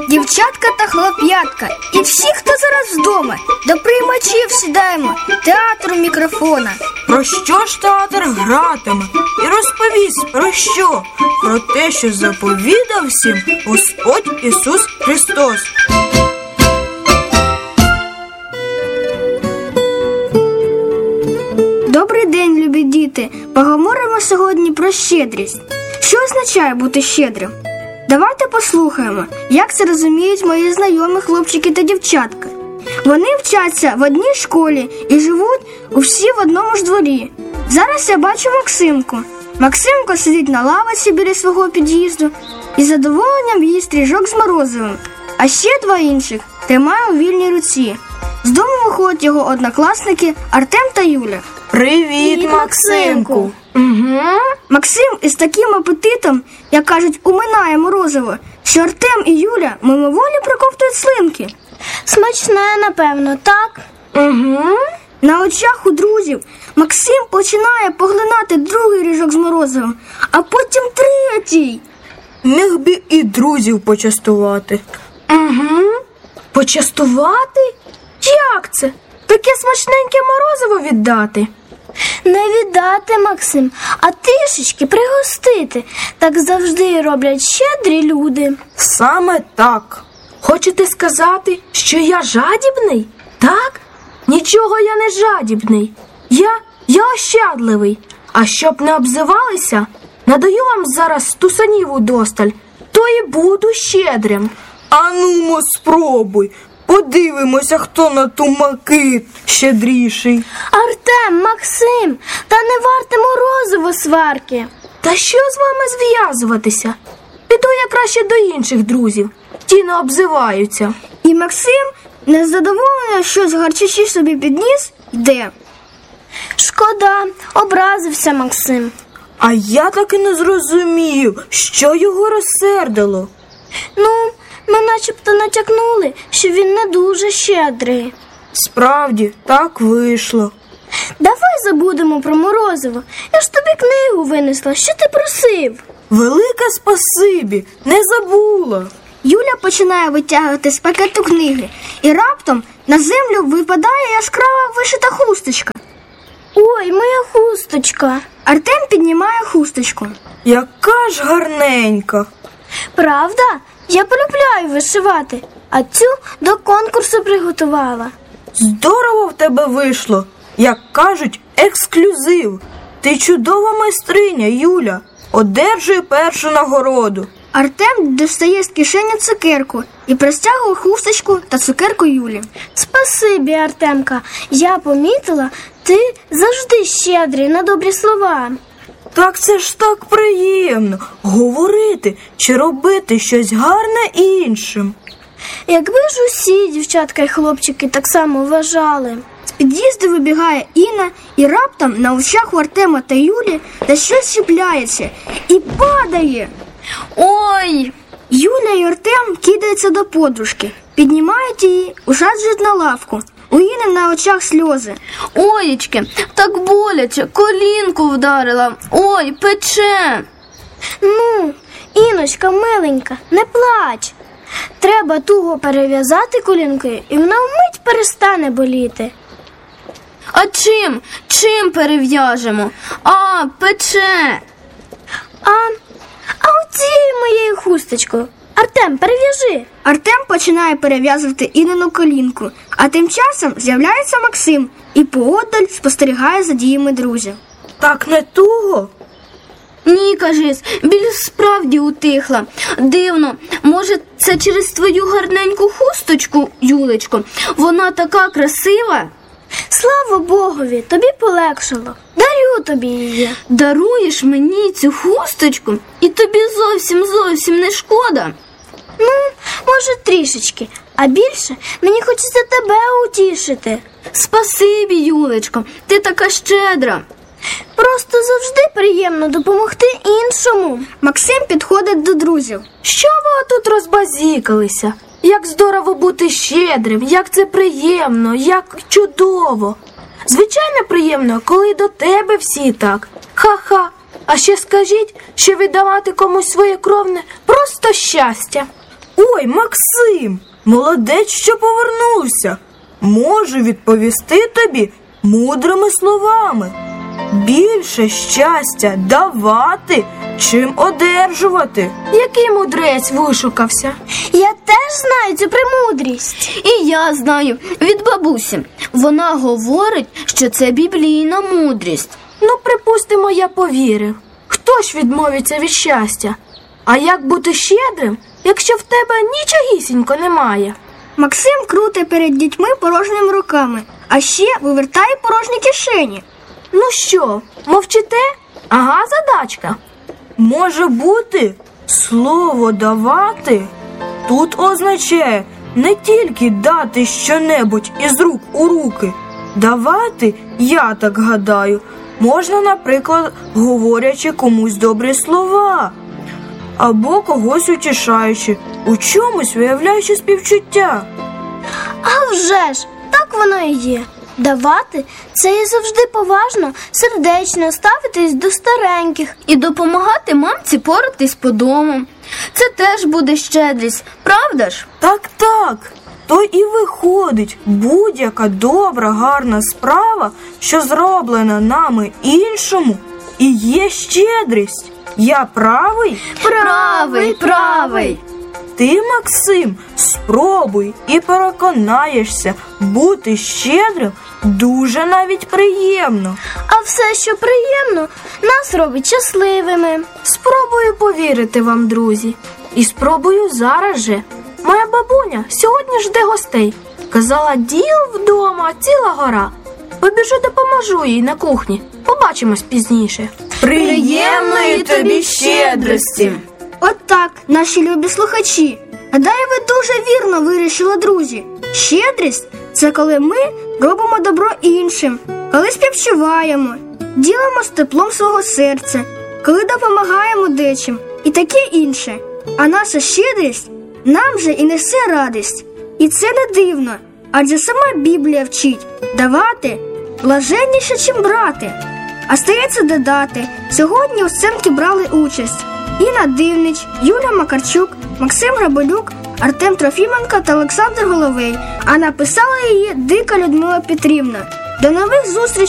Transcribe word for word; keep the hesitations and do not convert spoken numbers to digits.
дівчатка та хлоп'ятка і всі, хто зараз вдома, до приймачів сідаємо, театру мікрофона. Про що ж театр гратиме? І розповість про що? Про те, що заповідав всім Господь Ісус Христос. Добрий день, любі діти! Поговоримо сьогодні про щедрість. Що означає бути щедрим? Давайте послухаємо, як це розуміють мої знайомі хлопчики та дівчатка. Вони вчаться в одній школі і живуть усі в одному ж дворі. Зараз я бачу Максимку. Максимко сидить на лавочці біля свого під'їзду і з задоволенням їсть ріжок з морозивом. А ще два інших тримає у вільній руці. З дому виходять його однокласники Артем та Юля. Привіт, Максимку! Угу. Максим із таким апетитом, як кажуть, уминає морозиво, що Артем і Юля мимоволі проковтують слинки. Смачне, напевно, так? Угу. На очах у друзів Максим починає поглинати другий ріжок з морозивом, а потім третій. Міг би і друзів почастувати. Угу. Почастувати? Як це? Таке смачненьке морозиво віддати? Не віддати, Максим, а трішечки пригостити. Так завжди роблять щедрі люди. Саме так. Хочете сказати, що я жадібний? Так? Нічого я не жадібний. Я, я ощадливий. А щоб не обзивалися, надаю вам зараз тусанів удосталь, то і буду щедрим. Анумо, спробуй. Подивимося, хто на тумаки щедріший. Артем, Максим, та не варте морозиво сварки. Та що з вами зв'язуватися? Піду я краще до інших друзів. Ті не обзиваються. І Максим, незадоволений, щось гарчачі собі підніс, йде. Шкода, образився Максим. А я так і не зрозумів, що його розсердило. Ну, ми начебто натякнули, що він не дуже щедрий. Справді, так вийшло. Давай забудемо про морозиво. Я ж тобі книгу винесла, що ти просив. Велике спасибі, не забула. Юля починає витягувати з пакету книги, і раптом на землю випадає яскрава вишита хусточка. Ой, моя хусточка. Артем піднімає хусточку. Яка ж гарненька. Правда? Я полюбляю вишивати, а цю до конкурсу приготувала. Здорово в тебе вийшло. Як кажуть, ексклюзив. Ти чудова майстриня, Юля. Одержує першу нагороду. Артем достає з кишені цукерку і простягує хусточку та цукерку Юлі. Спасибі, Артемка. Я помітила, ти завжди щедрий на добрі слова. Так це ж так приємно говорити чи робити щось гарне іншим. Якби ж усі дівчатка і хлопчики так само вважали. З під'їзду вибігає Інна, і раптом на очах у Артема та Юлі та щось чіпляється і падає. Ой! Юля і Артем кидаються до подружки, піднімають її, усаджують на лавку. У Іни на очах сльози. Оєчки, так боляче, колінку вдарила. Ой, пече. Ну, Іночка, миленька, не плач. Треба туго перев'язати колінки, і вона вмить перестане боліти. А чим? Чим перев'яжемо? А, пече. А, а оцією моєю хусточкою. Артем, перев'яжи. Артем починає перев'язувати Інину колінку, а тим часом з'являється Максим і поодаль спостерігає за діями друзів. Так не туго? Ні, кажись, біль справді утихла. Дивно, може це через твою гарненьку хусточку, Юлечко? Вона така красива. Слава Богові, тобі полегшало. Дарю тобі її. Даруєш мені цю хусточку? І тобі зовсім, зовсім не шкода? Ну, може трішечки, а більше мені хочеться тебе утішити. Спасибі, Юлечко, ти така щедра. Просто завжди приємно допомогти іншому. Максим підходить до друзів. Що ви тут розбазікалися? Як здорово бути щедрим, як це приємно, як чудово. Звичайно приємно, коли до тебе всі так. Ха-ха. А ще скажіть, що віддавати комусь своє кровне просто щастя. Ой, Максим, молодець, що повернувся. Можу відповісти тобі мудрими словами. Більше щастя давати, чим одержувати. Який мудрець вишукався? Я теж знаю цю премудрість. І я знаю від бабусі. Вона говорить, що це біблійна мудрість. Ну, припустимо, я повірив. Хто ж відмовиться від щастя? А як бути щедрим, якщо в тебе нічогісінько немає? Максим круте перед дітьми порожніми руками, а ще вивертає порожні кишені. Ну що, мовчите? Ага, задачка. Може бути, слово давати тут означає не тільки дати щонебудь із рук у руки. Давати, я так гадаю, можна, наприклад, говорячи комусь добрі слова, або когось утішаючи, у чомусь виявляючи співчуття. А вже ж, так воно і є. Давати – це і завжди поважно, сердечно ставитись до стареньких і допомагати мамці поратись по дому. Це теж буде щедрість, правда ж? Так, так, то і виходить, будь-яка добра, гарна справа, що зроблена нами іншому, і є щедрість. Я правий? Правий, правий. Ти, Максим, спробуй і переконаєшся, бути щедрим дуже навіть приємно. А все, що приємно, нас робить щасливими. Спробую повірити вам, друзі. І спробую зараз же. Моя бабуня сьогодні жде гостей. Казала, діл вдома ціла гора. Побіжу, допоможу їй на кухні. Побачимось пізніше. Приємної тобі щедрості! От так, наші любі слухачі. Гадаю, ви дуже вірно вирішили, друзі. Щедрість – це коли ми робимо добро іншим, коли співчуваємо, ділимо з теплом свого серця, коли допомагаємо дечим і таке інше. А наша щедрість нам же і несе радість. І це не дивно, адже сама Біблія вчить давати блаженніше, чим брати. А стається додати, сьогодні у сценці брали участь Інна Дивнич, Юля Макарчук, Максим Грабелюк, Артем Трофіменко та Олександр Головей, а написала її Дика Людмила Петрівна. До нових зустрічей!